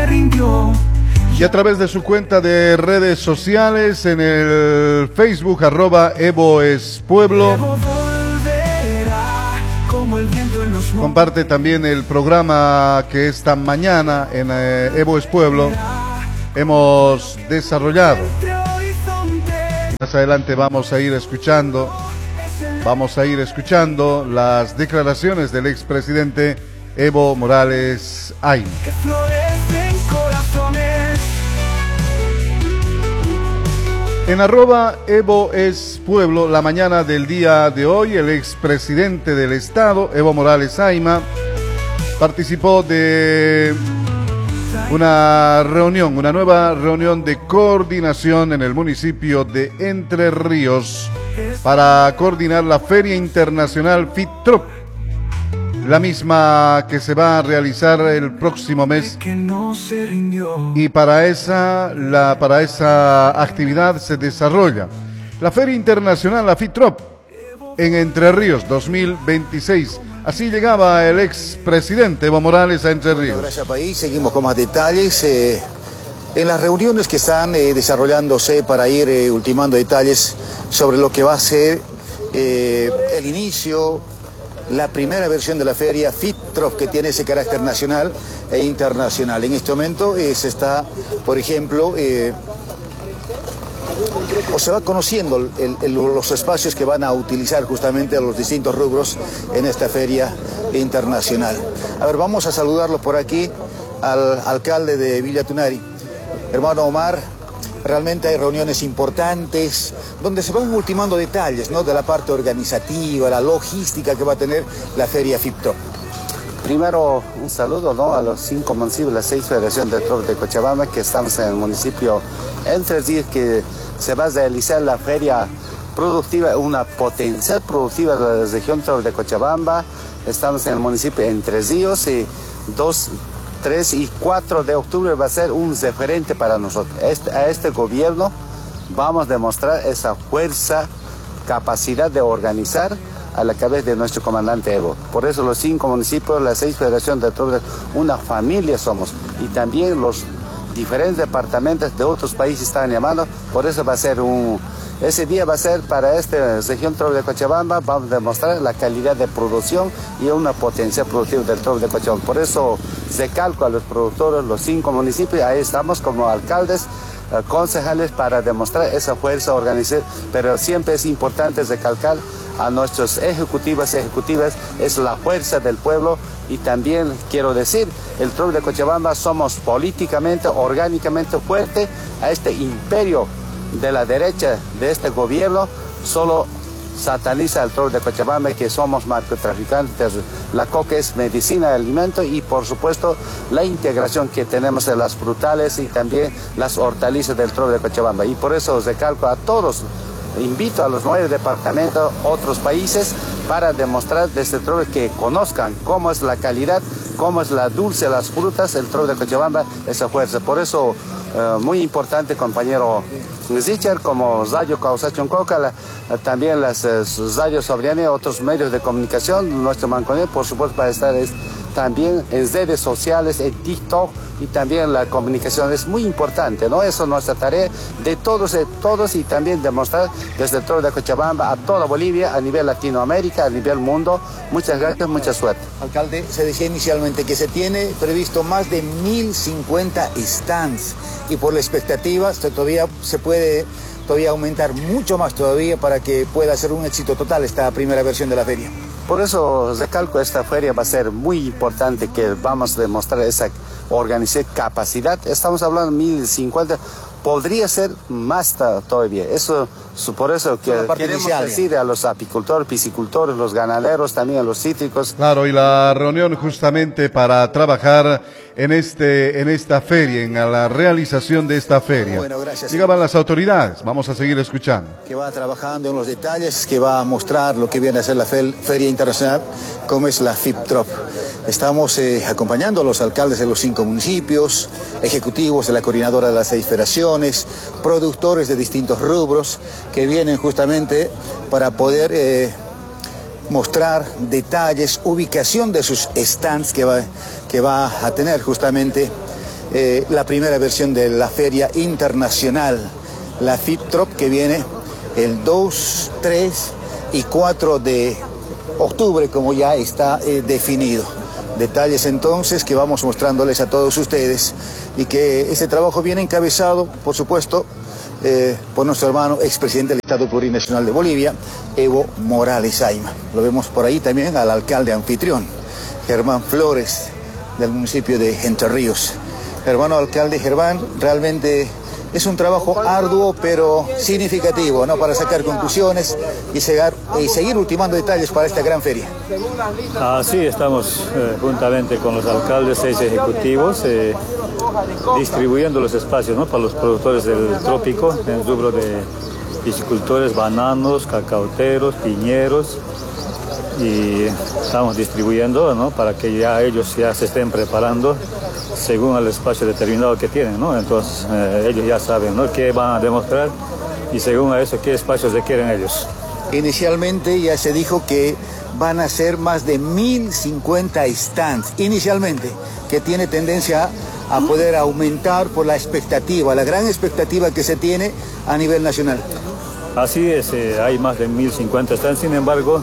se rindió. Y a través de su cuenta de redes sociales en el Facebook @EvoEsPueblo comparte también el programa que esta mañana en Evo es Pueblo hemos desarrollado. Más adelante vamos a ir escuchando las declaraciones del expresidente Evo Morales Ayma. En @EvoEsPueblo, la mañana del día de hoy, el expresidente del Estado, Evo Morales Ayma, participó de una nueva reunión de coordinación en el municipio de Entre Ríos para coordinar la Feria Internacional FITROP, la misma que se va a realizar el próximo mes, y para esa actividad se desarrolla la Feria Internacional, la FITROP, en Entre Ríos 2026. Así llegaba el expresidente Evo Morales a Entre Ríos. Gracias, país. Seguimos con más detalles en las reuniones que están desarrollándose para ir ultimando detalles sobre lo que va a ser el inicio, la primera versión de la feria FITROP, que tiene ese carácter nacional e internacional. En este momento se está, por ejemplo, o se va conociendo los espacios que van a utilizar justamente a los distintos rubros en esta feria internacional. A ver, vamos a saludarlo por aquí al alcalde de Villa Tunari. Hermano Omar, realmente hay reuniones importantes donde se van ultimando detalles, ¿no?, de la parte organizativa, la logística que va a tener la feria FITROP. Primero, un saludo, ¿no?, a los 5 municipios, las 6 federaciones de TROP de Cochabamba, que estamos en el municipio Entre Ríos, que se va a realizar la feria productiva, una potencial productiva de la región TROP de Cochabamba. Estamos en el municipio Entre Ríos y 2, 3 y 4 de octubre va a ser un referente para nosotros. A este gobierno vamos a demostrar esa fuerza, capacidad de organizar a la cabeza de nuestro comandante Evo. Por eso los 5 municipios, las 6 federaciones de TROP, una familia somos. Y también los diferentes departamentos de otros países están llamando. Por eso va a ser ese día va a ser para esta región TROP de Cochabamba. Vamos a demostrar la calidad de producción y una potencia productiva del TROP de Cochabamba. Por eso recalco a los productores, los 5 municipios, ahí estamos como alcaldes, concejales, para demostrar esa fuerza organizada. Pero siempre es importante recalcar a nuestros ejecutivas, es la fuerza del pueblo. Y también quiero decir, el TROP de Cochabamba somos políticamente, orgánicamente fuerte. A este imperio de la derecha de este gobierno solo sataniza al TROP de Cochabamba, que somos narcotraficantes. La coca es medicina de alimento, y por supuesto la integración que tenemos de las frutales y también las hortalizas del TROP de Cochabamba. Y por eso recalco a todos, invito a los 9 departamentos, otros países, para demostrar desde el TROP que conozcan cómo es la calidad, cómo es la dulce, las frutas, el TROP de Cochabamba, esa fuerza. Por eso, muy importante, compañero Richard, como Radio Causachon Coca, también las Radio Sobriane, otros medios de comunicación, nuestro mancomunidad, por supuesto, para estar también en redes sociales, en TikTok, y también la comunicación es muy importante, ¿no? Eso es nuestra tarea de todos, y también demostrar desde el TROP de Cochabamba a toda Bolivia, a nivel Latinoamérica, a nivel mundo. Muchas gracias, mucha suerte. Alcalde, se decía inicialmente que se tiene previsto más de 1050 stands, y por la expectativa todavía se puede aumentar mucho más todavía para que pueda ser un éxito total esta primera versión de la feria. Por eso recalco, esta feria va a ser muy importante, que vamos a demostrar esa organización, capacidad. Estamos hablando de 1050, podría ser más todavía. Por eso que queremos decir a los apicultores, piscicultores, los ganaderos, también a los cítricos. Claro, y la reunión justamente para trabajar en esta feria, en la realización de esta feria. Bueno, gracias. Llegaban las autoridades, vamos a seguir escuchando. Que va trabajando en los detalles, que va a mostrar lo que viene a ser la Feria Internacional, como es la FITROP. Estamos acompañando a los alcaldes de los 5 municipios, ejecutivos de la coordinadora de las 6 federaciones, productores de distintos rubros, que vienen justamente para poder mostrar detalles, ubicación de sus stands que va a tener justamente la primera versión de la Feria Internacional, la FITROP, que viene el 2, 3 y 4 de octubre, como ya está definido. Detalles entonces que vamos mostrándoles a todos ustedes y que este trabajo viene encabezado, por supuesto, por nuestro hermano expresidente del Estado Plurinacional de Bolivia, Evo Morales Ayma. Lo vemos por ahí también al alcalde anfitrión, Germán Flores, del municipio de Entre Ríos. Hermano alcalde Germán, realmente es un trabajo arduo pero significativo, ¿no?, para sacar conclusiones y seguir ultimando detalles para esta gran feria. Así estamos juntamente con los alcaldes, 6 ejecutivos, distribuyendo los espacios, ¿no?, para los productores del trópico, en el rubro de piscicultores, bananos, cacauteros, piñeros, y estamos distribuyendo, ¿no?, para que ya ellos ya se estén preparando según el espacio determinado que tienen, ¿no? Entonces ellos ya saben, ¿no?, qué van a demostrar y según a eso qué espacios requieren ellos. Inicialmente ya se dijo que van a ser más de 1050 stands, inicialmente, que tiene tendencia a poder aumentar por la expectativa, la gran expectativa que se tiene a nivel nacional. Así es, hay más de 1050 stands, sin embargo,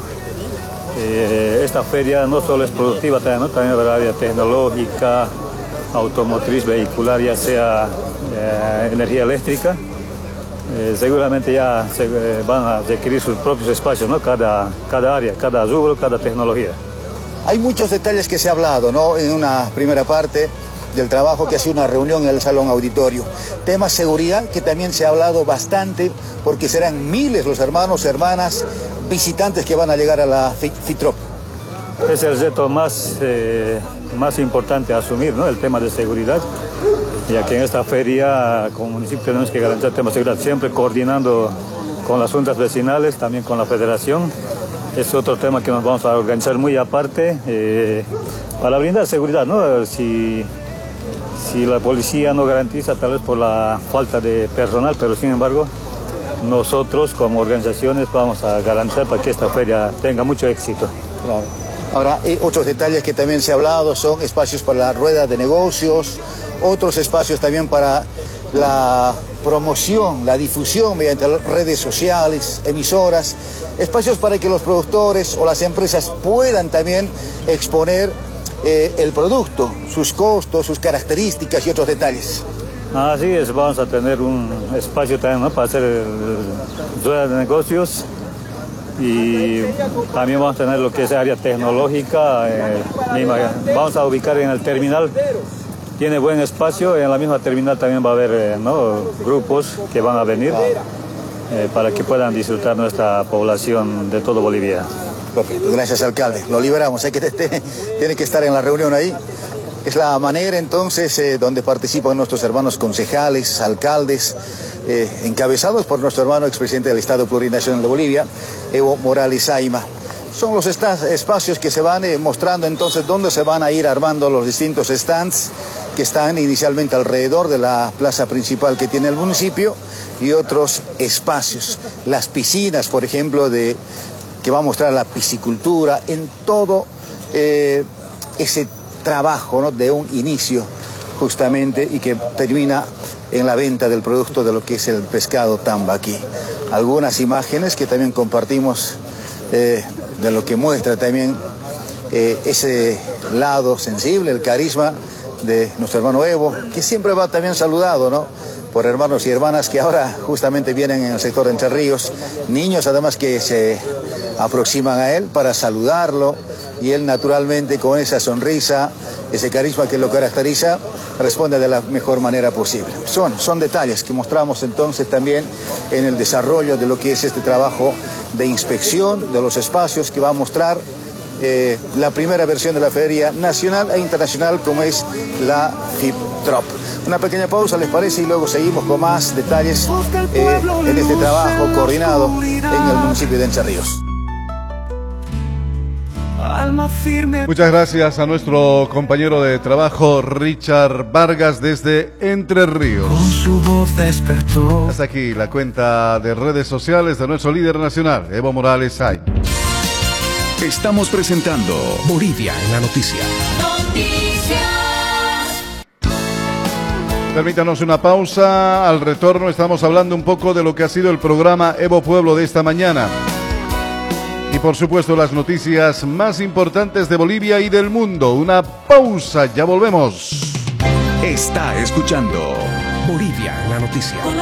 esta feria no solo es productiva, también habrá área tecnológica, automotriz, vehicular, ya sea energía eléctrica. Seguramente ya se van a requerir sus propios espacios, ¿no?, cada área, cada rubro, cada tecnología. Hay muchos detalles que se ha hablado, ¿no?, en una primera parte del trabajo, que ha sido una reunión en el Salón Auditorio. Tema seguridad, que también se ha hablado bastante, porque serán miles los hermanos, hermanas, visitantes que van a llegar a la FITROP. Es el reto más importante a asumir, ¿no?, el tema de seguridad, ya que en esta feria como municipio tenemos que garantizar el tema de seguridad, siempre coordinando con las juntas vecinales, también con la federación. Es otro tema que nos vamos a organizar muy aparte para brindar seguridad, ¿no? Si la policía no garantiza, tal vez por la falta de personal, pero sin embargo nosotros como organizaciones vamos a garantizar para que esta feria tenga mucho éxito. Claro. Ahora, otros detalles que también se ha hablado son espacios para la rueda de negocios, otros espacios también para la promoción, la difusión mediante las redes sociales, emisoras, espacios para que los productores o las empresas puedan también exponer el producto, sus costos, sus características y otros detalles. Así es, vamos a tener un espacio también, ¿no?, para hacer rueda de negocios. Y también vamos a tener lo que es área tecnológica, vamos a ubicar en el terminal, tiene buen espacio, en la misma terminal también va a haber grupos que van a venir para que puedan disfrutar nuestra población de todo Bolivia. Gracias, alcalde, lo liberamos, tiene que estar en la reunión ahí. Es la manera entonces donde participan nuestros hermanos concejales, alcaldes, encabezados por nuestro hermano expresidente del Estado Plurinacional de Bolivia, Evo Morales Ayma. Son los espacios que se van mostrando entonces dónde se van a ir armando los distintos stands que están inicialmente alrededor de la plaza principal que tiene el municipio y otros espacios. Las piscinas, por ejemplo, que va a mostrar la piscicultura en todo ese trabajo, ¿no?, de un inicio justamente y que termina en la venta del producto de lo que es el pescado tambaqui. Algunas imágenes que también compartimos de lo que muestra también ese lado sensible, el carisma de nuestro hermano Evo, que siempre va también saludado, ¿no?, por hermanos y hermanas que ahora justamente vienen en el sector de Entre Ríos, niños además que se aproximan a él para saludarlo y él naturalmente con esa sonrisa, ese carisma que lo caracteriza, responde de la mejor manera posible. Son detalles que mostramos entonces también en el desarrollo de lo que es este trabajo de inspección de los espacios que va a mostrar la primera versión de la Feria Nacional e Internacional como es la FITROP. Una pequeña pausa, ¿les parece? Y luego seguimos con más detalles en este trabajo coordinado en el municipio de Entre Ríos. Muchas gracias a nuestro compañero de trabajo Richard Vargas desde Entre Ríos. Hasta aquí la cuenta de redes sociales de nuestro líder nacional, Evo Morales Ayma. Estamos presentando Bolivia en la noticia. Permítanos una pausa. Al retorno estamos hablando un poco de lo que ha sido el programa Evo Pueblo de esta mañana. Y por supuesto las noticias más importantes de Bolivia y del mundo. Una pausa, ya volvemos. Está escuchando Bolivia en la noticia.